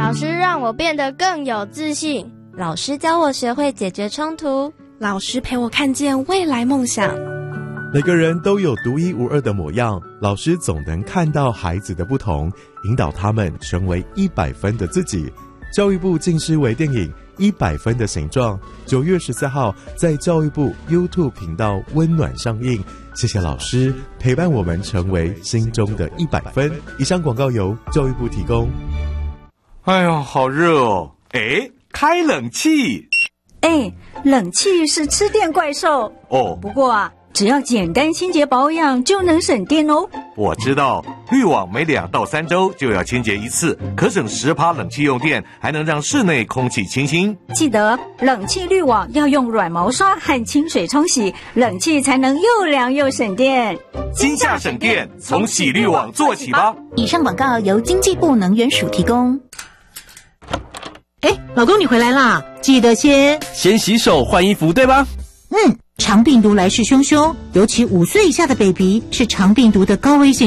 老师让我变得更有自信， 老师教我学会解决冲突， 老师陪我看见未来梦想。 每个人都有独一无二的模样，老师总能看到孩子的不同，引导他们成为100分的自己。教育部近视微电影100分的形状，9月14号在教育部 YouTube 频道温暖上映。谢谢老师陪伴我们成为心中的100分。以上广告由教育部提供。 哎呦，好热哦！哎，开冷气。 哎，冷气是吃电怪兽哦。 不过啊，只要简单清洁保养就能省电哦。 我知道，滤网每2到3周就要清洁一次，可省10%冷气用电，还能让室内空气清新。 记得冷气滤网要用软毛刷和清水冲洗，冷气才能又凉又省电。 今夏省电，从洗滤网做起吧。 以上广告由经济部能源署提供。 哎，老公你回来啦，记得先洗手换衣服，对吧？ 肠病毒来势汹汹，尤其5岁以下的 baby 是肠病毒的高危险